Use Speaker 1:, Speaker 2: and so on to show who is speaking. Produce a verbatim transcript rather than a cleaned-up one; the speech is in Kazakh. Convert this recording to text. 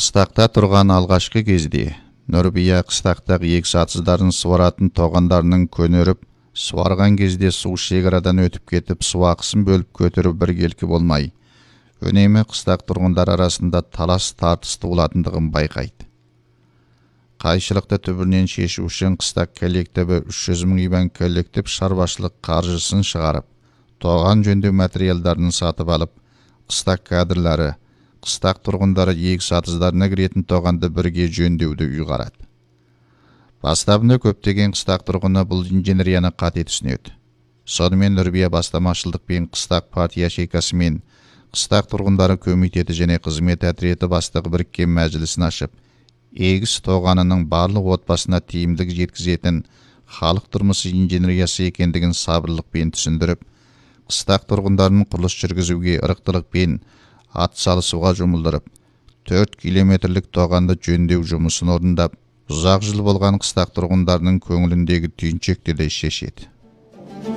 Speaker 1: Қыстақта тұрған алғашқы кезде Нұрбия қыстақтағы егіс атыздарын суаратын тоғандарының көнеріп, суарған кезде су шекарадан өтіп кетіп, су ақысын бөліп көтеру біркелкі болмай, үнемі қыстақ тұрғындар арасында талас тартыс туылатындығын байқайды. Қайшылықты түбірінен шешу үшін қыстақ коллективі үш жүз мың иван коллектив шаруашылық қаржысын шығарып, тоған жөндеу материалдарын сатып алып, қыстақ кадрлары, қыстақ тұрғындары егіс атыздарына кіретін тоғанды бірге жөндеуді ұйғарады. Бастабында көптеген қыстақ тұрғыны бұл инженерияны қате түсінеді. Сонымен Нұрбия бастамашылдықпен қыстақ партия шекасымен қыстақ тұрғындары комитеті және қызмет әтреті бастығы біріккен мәжілісін ашып, егіс тоғанының барлық отбасына тиімділік жеткізетін халық тұрмысы инженериясы екендігін сабырлықпен түсіндіріп, қыстақ тұрғындарын құрылыс жүргізуге ырықтылықпен атсалысуға жұмылдырып, төрт километрлік тоғанды жөндеу жұмысын орындап, ұзақ жыл болған қыстақ тұрғындарының көңіліндегі түйіншектерді шешеді.